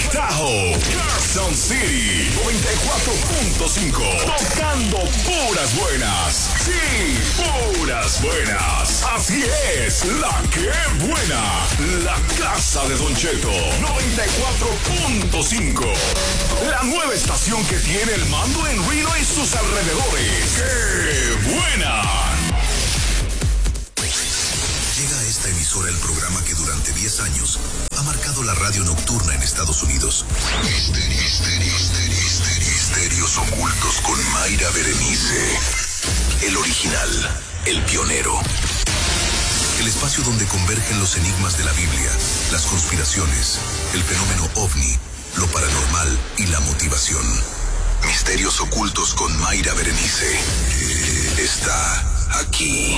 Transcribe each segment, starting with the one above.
Tahoe, Carson City, 94.5. Tocando puras buenas. Sí, puras buenas. Así es, la que buena. La casa de Don Cheto, 94.5. La nueva estación que tiene el mando en Reno y sus alrededores. ¡Qué buena! Llega a esta emisora el programa que durante 10 años ha marcado la radio nocturna en Estados Unidos. Misterios ocultos con Mayra Berenice. El original, el pionero. El espacio donde convergen los enigmas de la Biblia, las conspiraciones, el fenómeno ovni, lo paranormal y la motivación. Misterios ocultos con Mayra Berenice. Está aquí.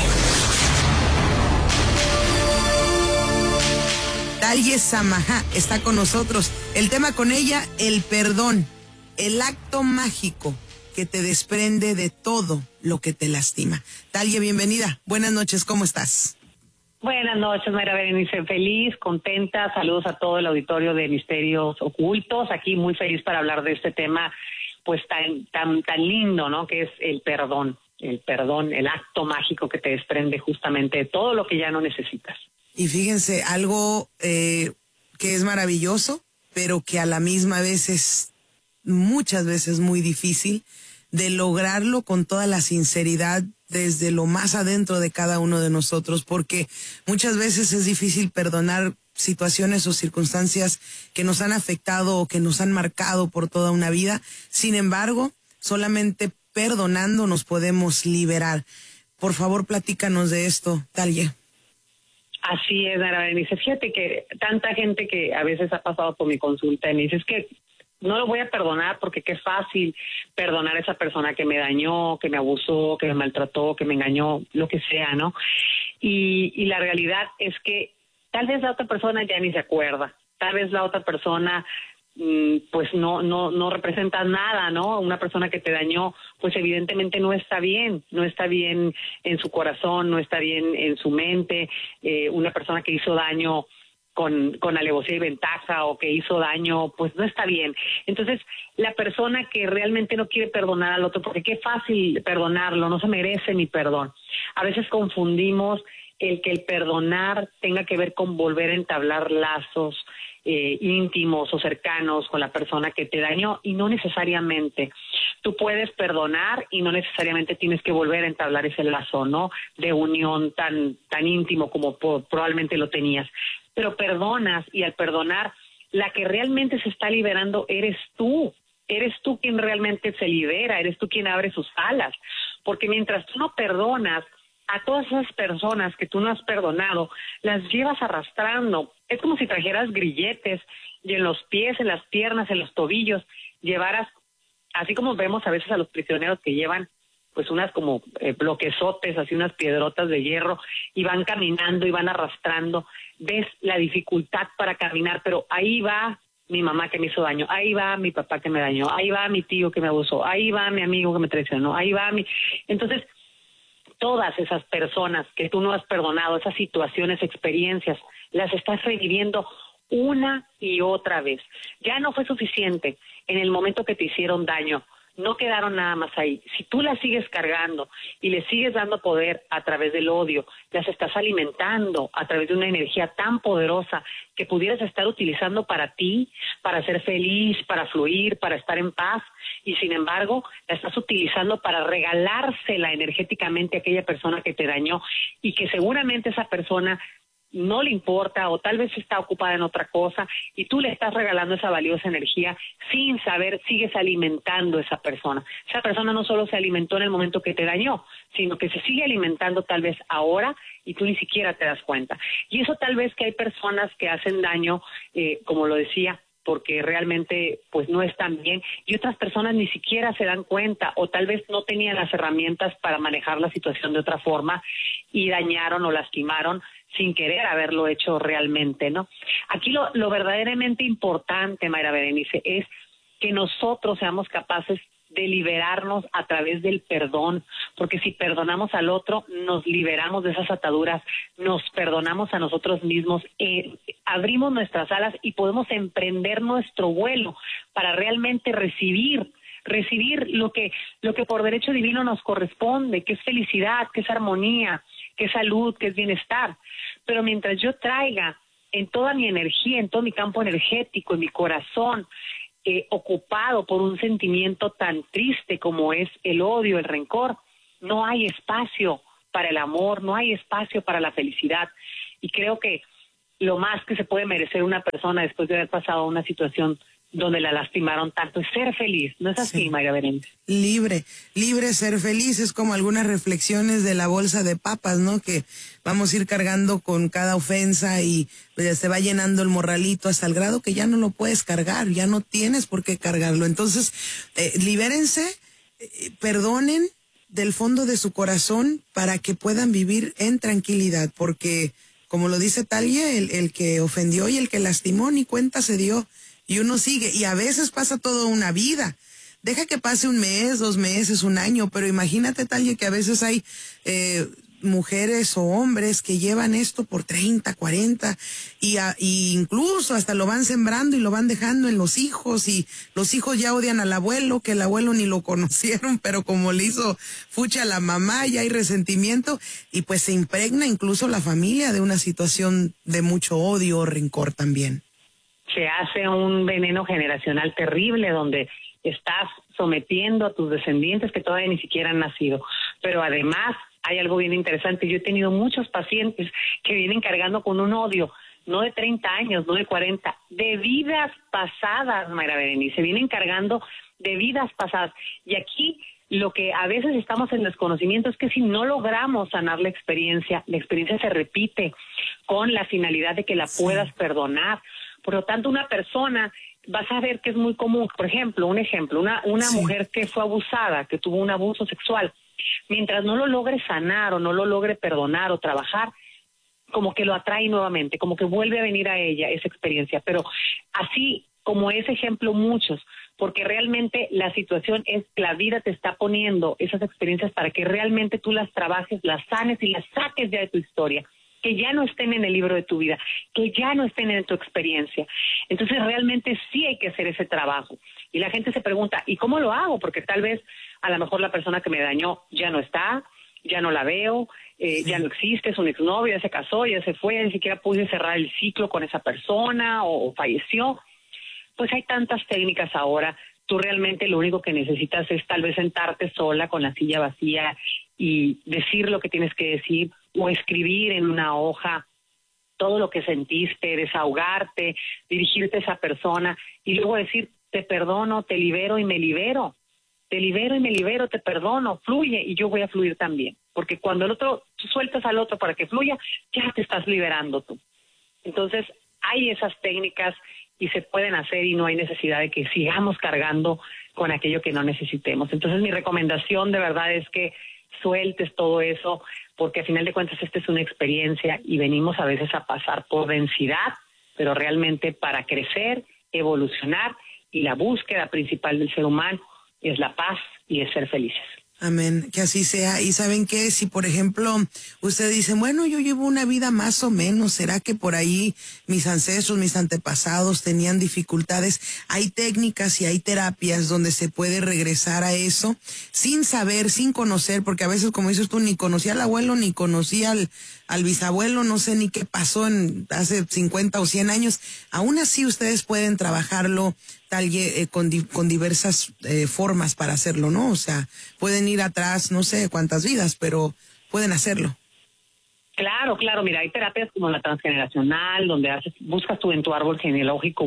Talye Samaha está con nosotros. El tema con ella, el perdón, el acto mágico que te desprende de todo lo que te lastima. Talye, bienvenida. Buenas noches, ¿cómo estás? Buenas noches, Mayra Berenice. Feliz, contenta. Saludos a todo el auditorio de Misterios Ocultos. Aquí muy feliz para hablar de este tema, pues tan lindo, ¿no? Que es el perdón, el acto mágico que te desprende justamente de todo lo que ya no necesitas. Y fíjense, algo que es maravilloso, pero que a la misma vez es muchas veces muy difícil de lograrlo con toda la sinceridad desde lo más adentro de cada uno de nosotros, porque muchas veces es difícil perdonar situaciones o circunstancias que nos han afectado o que nos han marcado por toda una vida. Sin embargo, solamente perdonando nos podemos liberar. Por favor, platícanos de esto, Talye. Así es, Mayra Berenice. Fíjate que tanta gente que a veces ha pasado por mi consulta y me dice, es que no lo voy a perdonar porque qué fácil perdonar a esa persona que me dañó, que me abusó, que me maltrató, que me engañó, lo que sea, ¿no? Y la realidad es que tal vez la otra persona ya ni se acuerda, tal vez la otra persona pues no representa nada, ¿no? Una persona que te dañó, pues evidentemente no está bien en su corazón, no está bien en su mente. Una persona que hizo daño con alevosía y ventaja o que hizo daño, pues no está bien. Entonces, la persona que realmente no quiere perdonar al otro, porque qué fácil perdonarlo, no se merece mi perdón. A veces confundimos el que el perdonar tenga que ver con volver a entablar lazos íntimos o cercanos con la persona que te dañó, y no necesariamente. Tú puedes perdonar y no necesariamente tienes que volver a entablar ese lazo, ¿no? De unión tan íntimo como probablemente lo tenías. Pero perdonas, y al perdonar, la que realmente se está liberando eres tú. Eres tú quien realmente se libera, eres tú quien abre sus alas. Porque mientras tú no perdonas a todas esas personas que tú no has perdonado, las llevas arrastrando. Es como si trajeras grilletes y en los pies, en las piernas, en los tobillos, llevaras, así como vemos a veces a los prisioneros que llevan pues unas como bloquezotes, así unas piedrotas de hierro, y van caminando y van arrastrando. Ves la dificultad para caminar, pero ahí va mi mamá que me hizo daño, ahí va mi papá que me dañó, ahí va mi tío que me abusó, ahí va mi amigo que me traicionó, ahí va mi... Entonces, todas esas personas que tú no has perdonado, esas situaciones, experiencias, las estás reviviendo una y otra vez. Ya no fue suficiente en el momento que te hicieron daño, no quedaron nada más ahí. Si tú las sigues cargando y le sigues dando poder a través del odio, las estás alimentando a través de una energía tan poderosa que pudieras estar utilizando para ti, para ser feliz, para fluir, para estar en paz, y sin embargo la estás utilizando para regalársela energéticamente a aquella persona que te dañó, y que seguramente esa persona no le importa o tal vez está ocupada en otra cosa, y tú le estás regalando esa valiosa energía sin saber, sigues alimentando a esa persona. Esa persona no solo se alimentó en el momento que te dañó, sino que se sigue alimentando tal vez ahora y tú ni siquiera te das cuenta. Y eso tal vez que hay personas que hacen daño, como lo decía, porque realmente pues no están bien, y otras personas ni siquiera se dan cuenta o tal vez no tenían las herramientas para manejar la situación de otra forma y dañaron o lastimaron sin querer haberlo hecho realmente, ¿no? Aquí lo verdaderamente importante, Mayra Berenice, es que nosotros seamos capaces de liberarnos a través del perdón, porque si perdonamos al otro, nos liberamos de esas ataduras, nos perdonamos a nosotros mismos, abrimos nuestras alas y podemos emprender nuestro vuelo para realmente recibir lo que por derecho divino nos corresponde, que es felicidad, que es armonía, que es salud, que es bienestar. Pero mientras yo traiga en toda mi energía, en todo mi campo energético, en mi corazón, ocupado por un sentimiento tan triste como es el odio, el rencor, no hay espacio para el amor, no hay espacio para la felicidad. Y creo que lo más que se puede merecer una persona después de haber pasado una situación donde la lastimaron tanto es ser feliz. ¿No es así, sí. Mayra Berenice? Libre ser feliz, es como algunas reflexiones de la bolsa de papas, ¿no? Que vamos a ir cargando con cada ofensa y se va llenando el morralito hasta el grado que ya no lo puedes cargar, ya no tienes por qué cargarlo. Entonces, libérense, perdonen del fondo de su corazón para que puedan vivir en tranquilidad, porque como lo dice Talia, el que ofendió y el que lastimó ni cuenta se dio. Y uno sigue, y a veces pasa toda una vida. Deja que pase un mes, 2 meses, un año, pero imagínate, Talia, que a veces hay mujeres o hombres que llevan esto por 30, 40, y incluso hasta lo van sembrando y lo van dejando en los hijos, y los hijos ya odian al abuelo, que el abuelo ni lo conocieron, pero como le hizo fucha a la mamá, ya hay resentimiento, y pues se impregna incluso la familia de una situación de mucho odio o rencor también. Se hace un veneno generacional terrible donde estás sometiendo a tus descendientes que todavía ni siquiera han nacido. Pero además hay algo bien interesante. Yo he tenido muchos pacientes que vienen cargando con un odio, no de 30 años, no de 40, de vidas pasadas, Mayra Berenice. Vienen cargando de vidas pasadas. Y aquí lo que a veces estamos en desconocimiento es que si no logramos sanar la experiencia se repite con la finalidad de que la puedas perdonar. Por lo tanto, una persona, vas a ver que es muy común, por ejemplo, una mujer que fue abusada, que tuvo un abuso sexual, mientras no lo logre sanar o no lo logre perdonar o trabajar, como que lo atrae nuevamente, como que vuelve a venir a ella esa experiencia. Pero así como ese ejemplo muchos, porque realmente la situación es que la vida te está poniendo esas experiencias para que realmente tú las trabajes, las sanes y las saques ya de tu historia, que ya no estén en el libro de tu vida, que ya no estén en tu experiencia. Entonces realmente sí hay que hacer ese trabajo. Y la gente se pregunta, ¿y cómo lo hago? Porque tal vez a lo mejor la persona que me dañó ya no está, ya no la veo, ya no existe, es un exnovio, ya se casó, ya se fue, ya ni siquiera pude cerrar el ciclo con esa persona o falleció. Pues hay tantas técnicas ahora. Tú realmente lo único que necesitas es tal vez sentarte sola con la silla vacía y decir lo que tienes que decir, o escribir en una hoja todo lo que sentiste, desahogarte, dirigirte a esa persona y luego decir, te perdono, te libero y me libero. Te libero y me libero, te perdono, fluye y yo voy a fluir también. Porque cuando el otro, tú sueltas al otro para que fluya, ya te estás liberando tú. Entonces, hay esas técnicas y se pueden hacer y no hay necesidad de que sigamos cargando con aquello que no necesitemos. Entonces, mi recomendación de verdad es que sueltes todo eso, porque a final de cuentas esta es una experiencia y venimos a veces a pasar por densidad, pero realmente para crecer, evolucionar, y la búsqueda principal del ser humano es la paz y es ser felices. Amén, que así sea. Y ¿saben qué? Si, por ejemplo, usted dice, bueno, yo llevo una vida más o menos, ¿será que por ahí mis ancestros, mis antepasados tenían dificultades? Hay técnicas y hay terapias donde se puede regresar a eso sin saber, sin conocer, porque a veces, como dices tú, ni conocía al abuelo, ni conocía al bisabuelo, no sé ni qué pasó hace 50 o 100 años. Aún así, ustedes pueden trabajarlo con diversas formas para hacerlo, ¿no? O sea, pueden ir atrás, no sé cuántas vidas, pero pueden hacerlo. Claro, mira, hay terapias como la transgeneracional, donde buscas tú en tu árbol genealógico,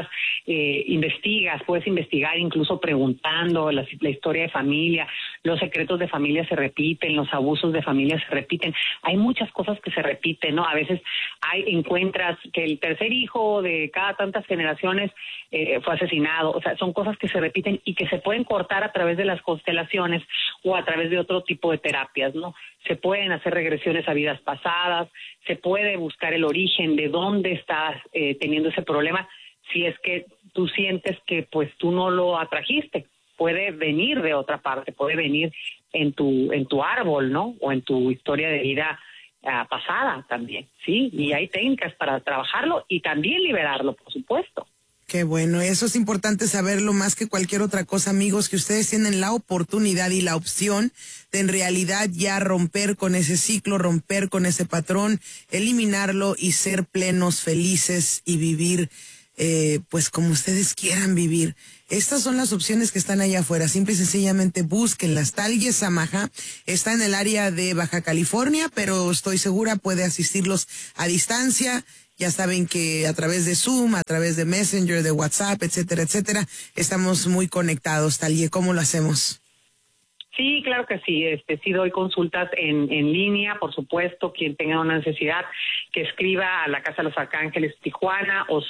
investigas, puedes investigar incluso preguntando la historia de familia, los secretos de familia se repiten, los abusos de familia se repiten, hay muchas cosas que se repiten, ¿no? A veces encuentras que el tercer hijo de cada tantas generaciones fue asesinado, o sea, son cosas que se repiten y que se pueden cortar a través de las constelaciones o a través de otro tipo de terapias, ¿no? Se pueden hacer regresiones a vidas pasadas, se puede buscar el origen de dónde estás teniendo ese problema, si es que tú sientes que pues tú no lo atrajiste, puede venir de otra parte, puede venir en tu árbol, ¿no? O en tu historia de vida pasada también, ¿sí? Y hay técnicas para trabajarlo y también liberarlo, por supuesto. Qué bueno, eso es importante saberlo más que cualquier otra cosa, amigos, que ustedes tienen la oportunidad y la opción de en realidad ya romper con ese ciclo, romper con ese patrón, eliminarlo y ser plenos, felices y vivir pues como ustedes quieran vivir. Estas son las opciones que están allá afuera. Simple y sencillamente búsquenlas. Talye Samaha está en el área de Baja California, pero estoy segura puede asistirlos a distancia. Ya saben que a través de Zoom, a través de Messenger, de WhatsApp, etcétera, etcétera, estamos muy conectados. Talye, ¿cómo lo hacemos? Sí, claro que sí. Sí doy consultas en línea, por supuesto. Quien tenga una necesidad, que escriba a la Casa de los Arcángeles Tijuana o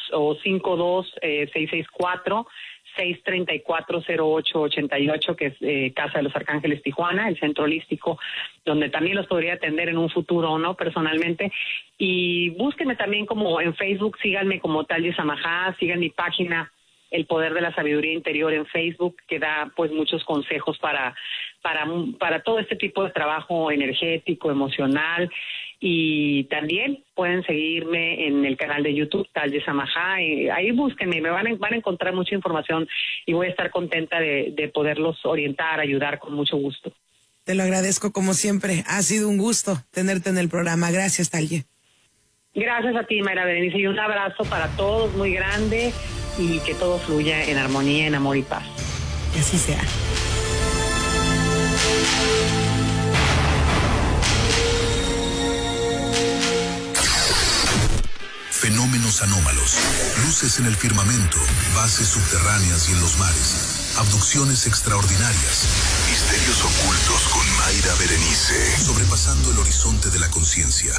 52-664-634-0888, que es Casa de los Arcángeles Tijuana, el centro holístico, donde también los podría atender en un futuro, ¿no? Personalmente. Y búsquenme también como en Facebook, síganme como Talye Samaha, sigan mi página El Poder de la Sabiduría Interior en Facebook, que da pues muchos consejos para todo este tipo de trabajo energético, emocional. Y también pueden seguirme en el canal de YouTube, Talye Samaha. Ahí búsquenme, van a encontrar mucha información y voy a estar contenta de poderlos orientar, ayudar con mucho gusto. Te lo agradezco como siempre. Ha sido un gusto tenerte en el programa. Gracias, Talye. Gracias a ti, Mayra Berenice, y un abrazo para todos muy grande y que todo fluya en armonía, en amor y paz. Que así sea. Fenómenos anómalos, luces en el firmamento, bases subterráneas y en los mares, abducciones extraordinarias, misterios ocultos con Mayra Berenice, sobrepasando el horizonte de la conciencia.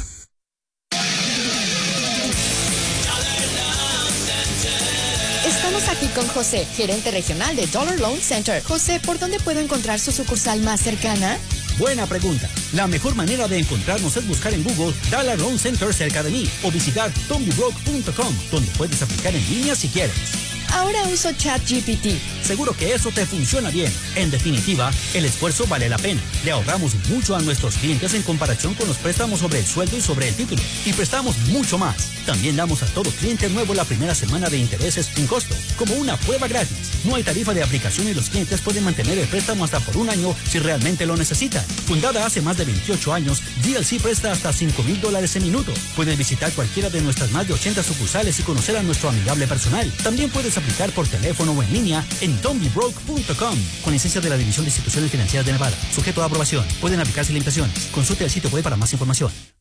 Estamos aquí con José, gerente regional de Dollar Loan Center. José, ¿por dónde puedo encontrar su sucursal más cercana? Buena pregunta. La mejor manera de encontrarnos es buscar en Google Dollar Loan Center cerca de mí o visitar tombybroke.com, donde puedes aplicar en línea si quieres. Ahora uso ChatGPT. Seguro que eso te funciona bien. En definitiva, el esfuerzo vale la pena. Le ahorramos mucho a nuestros clientes en comparación con los préstamos sobre el sueldo y sobre el título. Y prestamos mucho más. También damos a todo cliente nuevo la primera semana de intereses sin costo, como una prueba gratis. No hay tarifa de aplicación y los clientes pueden mantener el préstamo hasta por un año si realmente lo necesitan. Fundada hace más de 28 años, DLC presta hasta $5,000 en minuto. Puedes visitar cualquiera de nuestras más de 80 sucursales y conocer a nuestro amigable personal. También puedes aplicar por teléfono o en línea en tombybroke.com, con licencia de la División de Instituciones Financieras de Nevada, sujeto a aprobación. Pueden aplicarse limitaciones. Consulte el sitio web para más información.